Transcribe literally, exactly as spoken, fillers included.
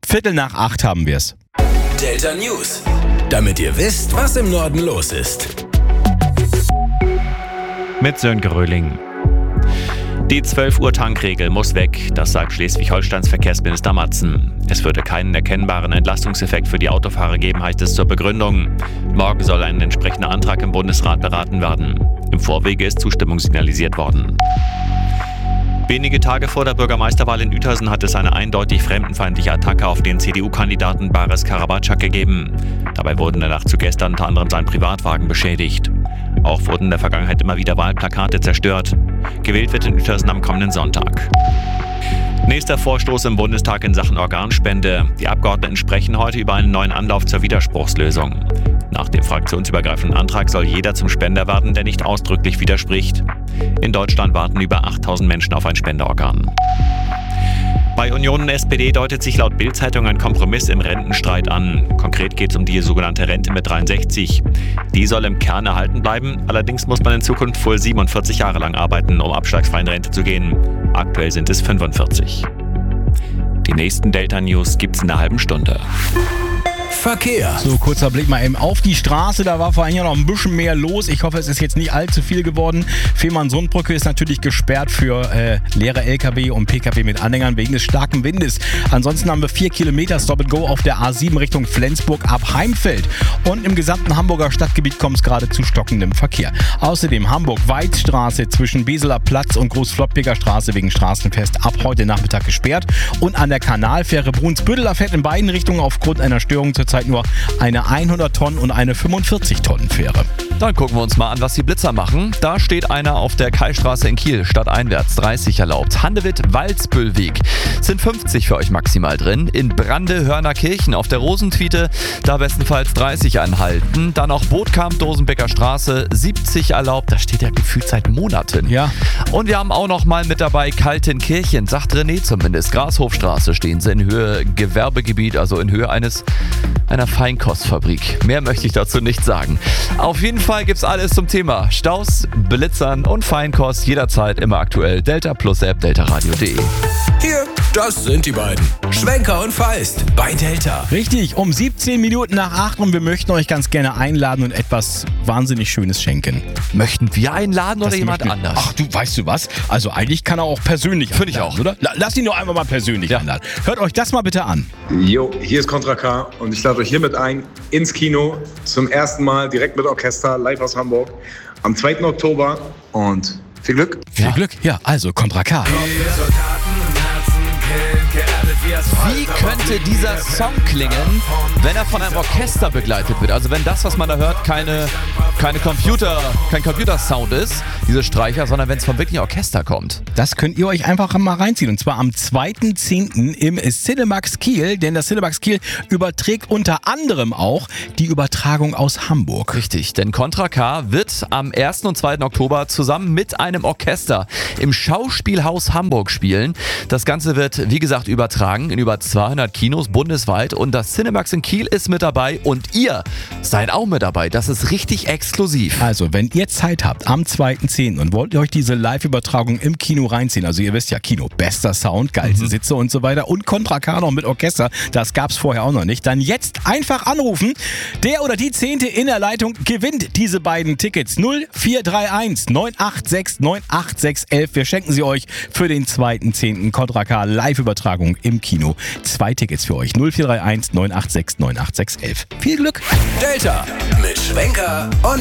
Viertel nach acht haben wir's. Delta News. Damit ihr wisst, was im Norden los ist. Mit Sönke Röhling. Die zwölf Uhr Tankregel muss weg, das sagt Schleswig-Holsteins Verkehrsminister Matzen. Es würde keinen erkennbaren Entlastungseffekt für die Autofahrer geben, heißt es zur Begründung. Morgen soll ein entsprechender Antrag im Bundesrat beraten werden. Im Vorwege ist Zustimmung signalisiert worden. Wenige Tage vor der Bürgermeisterwahl in Uetersen hat es eine eindeutig fremdenfeindliche Attacke auf den C D U-Kandidaten Baris Karabatschak gegeben. Dabei wurde in der Nacht zu gestern unter anderem sein Privatwagen beschädigt. Auch wurden in der Vergangenheit immer wieder Wahlplakate zerstört. Gewählt wird in Uetersen am kommenden Sonntag. Nächster Vorstoß im Bundestag in Sachen Organspende. Die Abgeordneten sprechen heute über einen neuen Anlauf zur Widerspruchslösung. Nach dem fraktionsübergreifenden Antrag soll jeder zum Spender werden, der nicht ausdrücklich widerspricht. In Deutschland warten über achttausend Menschen auf ein Spenderorgan. Bei Union und S P D deutet sich laut Bild-Zeitung ein Kompromiss im Rentenstreit an. Konkret geht es um die sogenannte Rente mit dreiundsechzig. Die soll im Kern erhalten bleiben, allerdings muss man in Zukunft wohl siebenundvierzig Jahre lang arbeiten, um abschlagsfrei in Rente zu gehen. Aktuell sind es fünfundvierzig. Die nächsten Delta News gibt's in einer halben Stunde. Verkehr. So, kurzer Blick mal eben auf die Straße. Da war vorhin ja noch ein bisschen mehr los. Ich hoffe, es ist jetzt nicht allzu viel geworden. Fehmarn-Sundbrücke ist natürlich gesperrt für äh, leere L K W und P K W mit Anhängern wegen des starken Windes. Ansonsten haben wir vier Kilometer Stop-and-Go auf der A sieben Richtung Flensburg ab Heimfeld. Und im gesamten Hamburger Stadtgebiet kommt es gerade zu stockendem Verkehr. Außerdem Hamburg-Weizstraße zwischen Beseler Platz und Groß-Flottbeker Straße wegen Straßenfest ab heute Nachmittag gesperrt. Und an der Kanalfähre Brunsbüttel fährt in beiden Richtungen aufgrund einer Störung zurzeit nur eine hundert Tonnen und eine fünfundvierzig Tonnen Fähre. Dann gucken wir uns mal an, was die Blitzer machen. Da steht einer auf der Kaistraße in Kiel, stadteinwärts dreißig erlaubt. Handewitt-Walzbüllweg sind fünfzig für euch maximal drin. In Brande-Hörnerkirchen auf der Rosentwiete, da bestenfalls dreißig anhalten. Dann auch Bootkamp-Dosenbecker Straße, siebzig erlaubt. Das steht ja gefühlt seit Monaten. Ja. Und wir haben auch noch mal mit dabei Kaltenkirchen, sagt René zumindest. Grashofstraße stehen sie in Höhe Gewerbegebiet, also in Höhe eines einer Feinkostfabrik. Mehr möchte ich dazu nicht sagen. Auf jeden Fall gibt's alles zum Thema Staus, Blitzern und Feinkost jederzeit immer aktuell. Delta Plus App, deltaradio punkt de. Hier, das sind die beiden. Schwenker und Feist bei Delta. Richtig, um siebzehn Minuten nach acht und wir möchten euch ganz gerne einladen und etwas wahnsinnig Schönes schenken. Möchten wir einladen oder Das jemand möchten- anders? Ach du, weißt du was? Also eigentlich kann er auch persönlich Finde ich einladen, auch. oder? La- Lass ihn doch einfach mal persönlich Ja. einladen. Hört euch das mal bitte an. Jo, hier ist Contra K und ich lade euch hiermit ein ins Kino zum ersten Mal direkt mit Orchester live aus Hamburg am zweiten Oktober und viel Glück. Viel Glück. Ja, also Contra K. Wie könnte dieser Song klingen, wenn er von einem Orchester begleitet wird? Also wenn das, was man da hört, keine, keine Computer, kein Computersound ist, diese Streicher, sondern wenn es vom wirklichen Orchester kommt. Das könnt ihr euch einfach mal reinziehen. Und zwar am zweiten zehnten im Cinemax Kiel. Denn das Cinemax Kiel überträgt unter anderem auch die Übertragung aus Hamburg. Richtig, denn Contra K wird am ersten und zweiten Oktober zusammen mit einem Orchester im Schauspielhaus Hamburg spielen. Das Ganze wird, wie gesagt, übertragen in über zweihundert Kinos bundesweit und das Cinemax in Kiel ist mit dabei und ihr seid auch mit dabei. Das ist richtig exklusiv. Also, wenn ihr Zeit habt am zweiten zehnten und wollt ihr euch diese Live-Übertragung im Kino reinziehen, also ihr wisst ja, Kino, bester Sound, geilste Mhm. Sitze und so weiter und Contra K noch mit Orchester, das gab's vorher auch noch nicht, dann jetzt einfach anrufen. Der oder die Zehnte in der Leitung gewinnt diese beiden Tickets. null vier drei eins neun acht sechs neun acht sechs elf. Wir schenken sie euch für den zweiten zehnten Contra K Live-Übertragung im Kino. Zwei Tickets für euch. null vier drei eins neun acht sechs neun acht sechs elf. Viel Glück! Delta mit Schwenker und